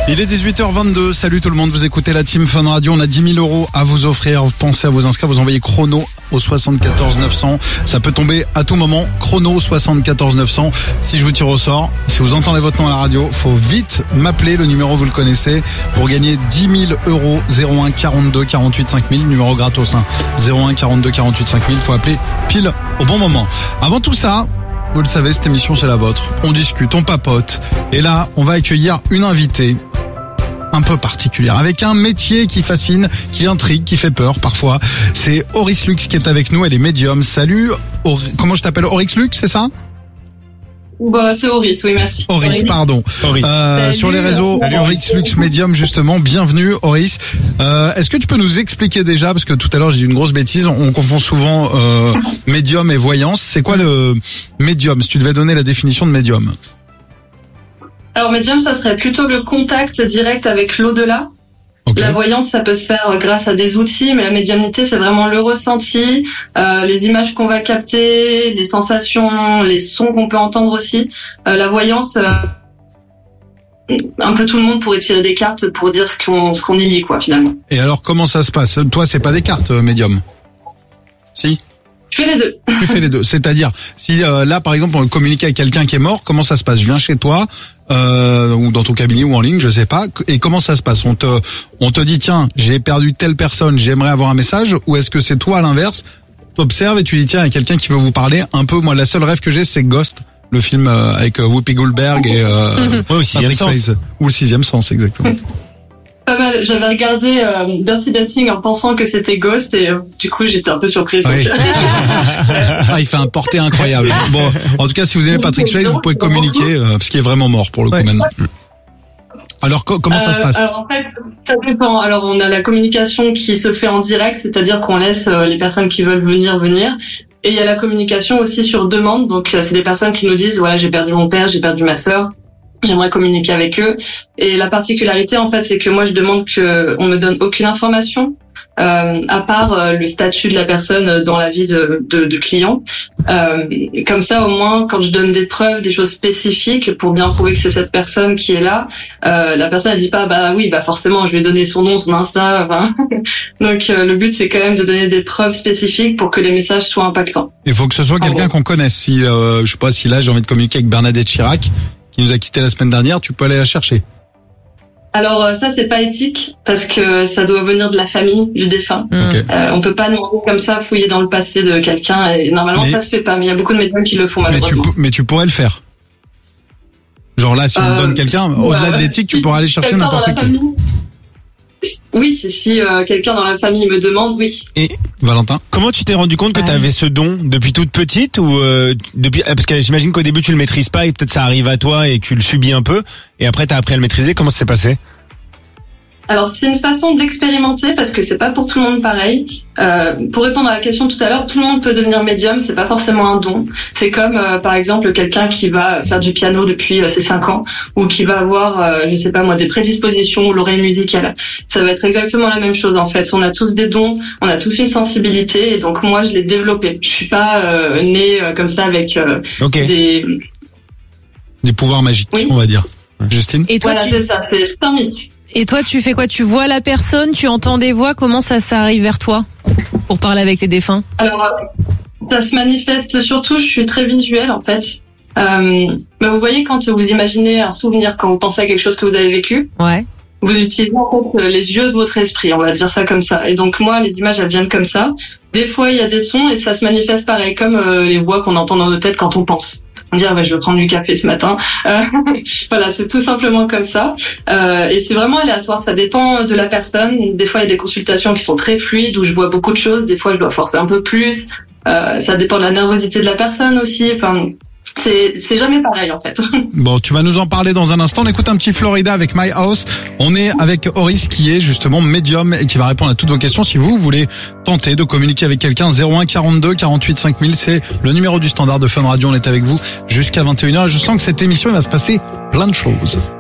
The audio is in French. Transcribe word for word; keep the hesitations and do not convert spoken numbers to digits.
Il est dix-huit heures vingt-deux, salut tout le monde, vous écoutez la Team Fun Radio, on a dix mille euros à vous offrir, pensez à vous inscrire, vous envoyez chrono au soixante-quatorze neuf cents, ça peut tomber à tout moment, chrono soixante-quatorze neuf cents, si je vous tire au sort, si vous entendez votre nom à la radio, faut vite m'appeler, le numéro vous le connaissez, pour gagner dix mille euros, zéro un quarante-deux quarante-huit cinq mille, numéro gratos, hein. zéro un quarante-deux quarante-huit cinq mille, faut appeler pile au bon moment. Avant tout ça, vous le savez, cette émission c'est la vôtre, on discute, on papote, et là on va accueillir une invitée un peu particulière, avec un métier qui fascine, qui intrigue, qui fait peur parfois. C'est Oris Lux qui est avec nous, elle est médium. Salut, Or... comment je t'appelle, Oris Lux, c'est ça? Bah, c'est Oris, oui, merci. Oris, Oris. pardon. Oris. Euh, sur les réseaux, Oris Lux Médium, justement, bienvenue, Oris. Euh, est-ce que tu peux nous expliquer déjà, parce que tout à l'heure j'ai dit une grosse bêtise, on, on confond souvent euh, médium et voyance. C'est quoi le médium, si tu devais donner la définition de médium? Alors, médium, ça serait plutôt le contact direct avec l'au-delà. Okay. La voyance, ça peut se faire grâce à des outils, mais la médiumnité, c'est vraiment le ressenti, euh, les images qu'on va capter, les sensations, les sons qu'on peut entendre aussi. Euh, la voyance, euh, un peu tout le monde pourrait tirer des cartes pour dire ce qu'on, ce qu'on y lit, quoi, finalement. Et alors, comment ça se passe? Toi, c'est pas des cartes, euh, médium? Si? Je fais les deux. Tu fais les deux. C'est-à-dire, si euh, là, par exemple, on communique avec quelqu'un qui est mort, comment ça se passe? Je viens chez toi, euh, ou dans ton cabinet ou en ligne, je sais pas. Et comment ça se passe? On te, on te dit, tiens, j'ai perdu telle personne, j'aimerais avoir un message, ou est-ce que c'est toi à l'inverse? T'observes et tu dis, tiens, il y a quelqu'un qui veut vous parler. Un peu, moi, la seule rêve que j'ai, c'est Ghost, le film euh, avec euh, Whoopi Goldberg et euh, ouais, au sixième sens. Ou le sixième sens, exactement. Pas mal. J'avais regardé euh, Dirty Dancing en pensant que c'était Ghost et euh, du coup j'étais un peu surprise. Oui. Ah, il fait un porté incroyable. Bon, en tout cas, si vous aimez Patrick Swayze, vous pouvez communiquer euh, parce qu'il est vraiment mort pour le coup ouais. maintenant. Alors co- comment ça euh, se passe? Alors en fait, ça dépend. Alors on a la communication qui se fait en direct, c'est-à-dire qu'on laisse euh, les personnes qui veulent venir venir. Et il y a la communication aussi sur demande. Donc euh, c'est des personnes qui nous disent voilà, j'ai perdu mon père, j'ai perdu ma sœur. J'aimerais communiquer avec eux. Et la particularité, en fait, c'est que moi, je demande que on me donne aucune information, euh, à part euh, le statut de la personne dans la vie de, de, de client. Euh, comme ça, au moins, quand je donne des preuves, des choses spécifiques pour bien prouver que c'est cette personne qui est là, euh, la personne elle dit pas, bah oui, bah forcément, je vais donner son nom, son Insta. Enfin. Donc, euh, le but, c'est quand même de donner des preuves spécifiques pour que les messages soient impactants. Il faut que ce soit quelqu'un qu'on connaisse. Si, euh, je sais pas, si là, j'ai envie de communiquer avec Bernadette Chirac, qui nous a quitté la semaine dernière, tu peux aller la chercher. Alors ça c'est pas éthique parce que ça doit venir de la famille du défunt. Okay. Euh, on peut pas demander comme ça fouiller dans le passé de quelqu'un et normalement mais, ça se fait pas. Mais il y a beaucoup de médiums qui le font malheureusement. Mais tu, mais tu pourrais le faire. Genre là, si on euh, donne quelqu'un, bah, au-delà de l'éthique, si tu pourrais aller chercher n'importe qui. Oui, si euh, quelqu'un dans la famille me demande, oui. Et Valentin, comment tu t'es rendu compte que tu avais ce don depuis toute petite ou euh, depuis parce que j'imagine qu'au début tu le maîtrises pas et peut-être ça arrive à toi et que tu le subis un peu et après tu as appris à le maîtriser. Comment ça s'est passé? Alors c'est une façon d'expérimenter parce que c'est pas pour tout le monde pareil. Euh, pour répondre à la question tout à l'heure, tout le monde peut devenir médium, c'est pas forcément un don. C'est comme euh, par exemple quelqu'un qui va faire du piano depuis euh, ses cinq ans ou qui va avoir, euh, je sais pas moi, des prédispositions ou l'oreille musicale. Ça va être exactement la même chose en fait. On a tous des dons, on a tous une sensibilité et donc moi je l'ai développée. Je suis pas euh, née euh, comme ça avec euh, okay. des des pouvoirs magiques, oui. on va dire. Justine. Et toi, voilà, tu... c'est ça, c'est, c'est un mythe. Et toi, tu fais quoi? Tu vois la personne, tu entends des voix, comment ça, ça arrive vers toi pour parler avec les défunts? Alors, ça se manifeste surtout, je suis très visuelle en fait. Euh, bah, vous voyez quand vous imaginez un souvenir, quand vous pensez à quelque chose que vous avez vécu, ouais. vous utilisez en fait les yeux de votre esprit, on va dire ça comme ça. Et donc moi, les images, elles viennent comme ça. Des fois, il y a des sons et ça se manifeste pareil, comme euh, les voix qu'on entend dans nos têtes quand on pense. On dit ah bah je vais prendre du café ce matin. Euh, voilà, c'est tout simplement comme ça. Euh, et c'est vraiment aléatoire, ça dépend de la personne. Des fois il y a des consultations qui sont très fluides où je vois beaucoup de choses. Des fois je dois forcer un peu plus. Euh, ça dépend de la nervosité de la personne aussi. Enfin, c'est c'est jamais pareil en fait. Bon, tu vas nous en parler dans un instant. On écoute un petit Florida avec My House. On est avec Oris qui est justement médium et qui va répondre à toutes vos questions. Si vous voulez tenter de communiquer avec quelqu'un, zéro un quarante-deux quarante-huit cinq mille, c'est le numéro du standard de Fun Radio. On est avec vous jusqu'à vingt et une heures. Je sens que cette émission il va se passer plein de choses.